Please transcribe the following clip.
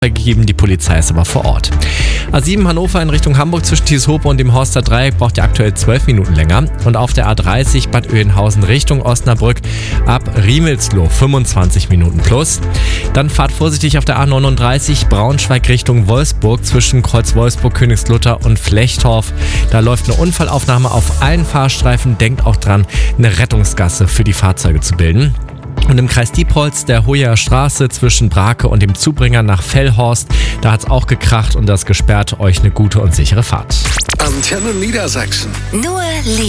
gegeben, die Polizei ist aber vor Ort. A7 Hannover in Richtung Hamburg zwischen Tieshope und dem Horster Dreieck braucht ihr aktuell 12 Minuten länger. Und auf der A30 Bad Oeynhausen Richtung Osnabrück ab Riemelsloh 25 Minuten plus. Dann fahrt vorsichtig auf der A39 Braunschweig Richtung Wolfsburg zwischen Kreuz Wolfsburg, Königslutter und Flechtorf. Da läuft eine Unfallaufnahme auf allen Fahrstreifen. Denkt auch dran, eine Rettungsgasse für die Fahrzeuge zu bilden. Und im Kreis Diepholz, der Hoyer Straße zwischen Brake und dem Zubringer nach Fellhorst, da hat's auch gekracht und das gesperrt. Euch eine gute und sichere Fahrt. Antenne Niedersachsen. Nur Liebe.